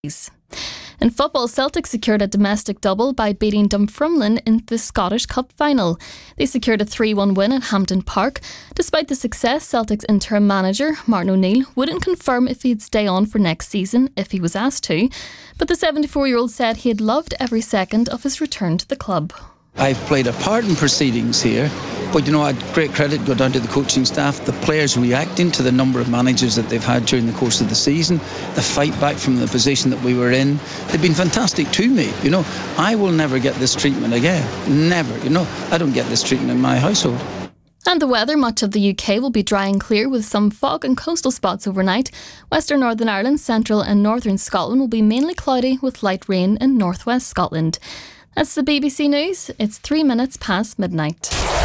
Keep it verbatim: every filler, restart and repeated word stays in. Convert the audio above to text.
In football, Celtic secured a domestic double by beating Dunfermline in the Scottish Cup final. They secured a three one win at Hampden Park. Despite the success, Celtic's interim manager, Martin O'Neill, wouldn't confirm if he'd stay on for next season if he was asked to. But the seventy-four-year-old said he had loved every second of his return to the club. I've played a part in proceedings here, but you know, I had great credit go down to the coaching staff, the players reacting to the number of managers that they've had during the course of the season, the fight back from the position that we were in. They've been fantastic to me. You know, I will never get this treatment again. Never. You know, I don't get this treatment in my household. And the weather, much of the U K will be dry and clear with some fog and coastal spots overnight. Western Northern Ireland, central and northern Scotland will be mainly cloudy with light rain in northwest Scotland. That's the B B C News. It's three minutes past midnight.